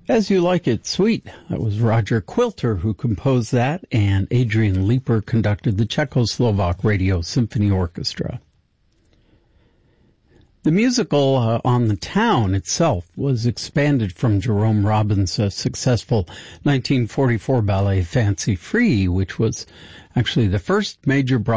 As You Like It, Sweet. That was Roger Quilter who composed that, and Adrian Leeper conducted the Czechoslovak Radio Symphony Orchestra. The musical On the Town itself was expanded from Jerome Robbins' successful 1944 ballet Fancy Free, which was actually the first major